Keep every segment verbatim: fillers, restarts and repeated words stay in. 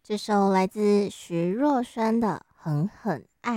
这首来自徐若瑄的《狠狠爱》。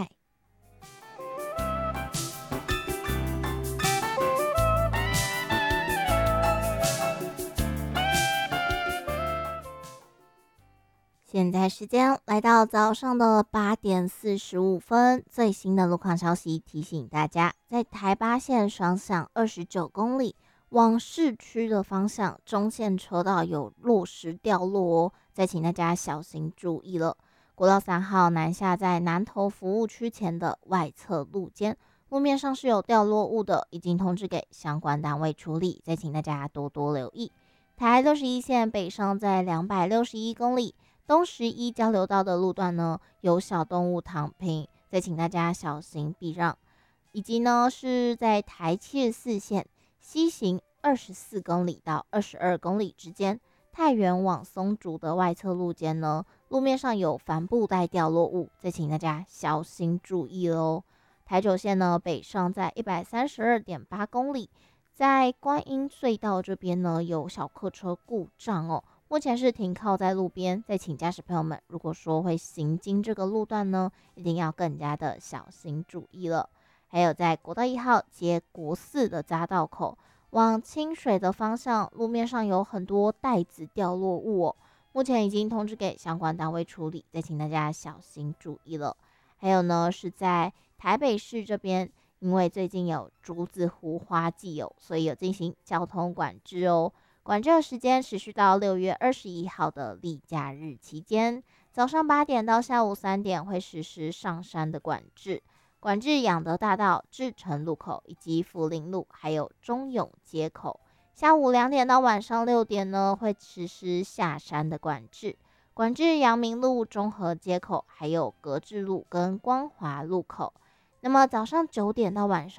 现在时间来到早上的八点四十五分，最新的路况消息提醒大家，在台八线双向二十九公里往市区的方向，中线车道有落石掉落哦，再请大家小心注意了。国道三号南下在南投服务区前的外侧路肩，路面上是有掉落物的，已经通知给相关单位处理，再请大家多多留意。台六十一线北上在两百六十一公里。东十一交流道的路段呢，有小动物躺平，再请大家小心避让。以及呢，是在台七十四线西行二十四公里到二十二公里之间，太原往松竹的外侧路肩呢，路面上有帆布袋掉落物，再请大家小心注意喽。台九线呢，北上在一百三十二点八公里，在观音隧道这边呢，有小客车故障哦。目前是停靠在路边，再请驾驶朋友们，如果说会行经这个路段呢，一定要更加的小心注意了。还有在国道一号接国四的匝道口往清水的方向，路面上有很多袋子掉落物哦，目前已经通知给相关单位处理，再请大家小心注意了。还有呢，是在台北市这边，因为最近有竹子湖花季哦，所以有进行交通管制哦。管制的时间持续到六月二十一号的例假日期间，早上八点到下午三点会实施上山的管制，管制养德大道、志诚路口以及福林路，还有中永街口。下午两点到晚上六点呢，会实施下山的管制，管制阳明路、中和街口，还有格致路跟光华路口。那么早上九点到晚上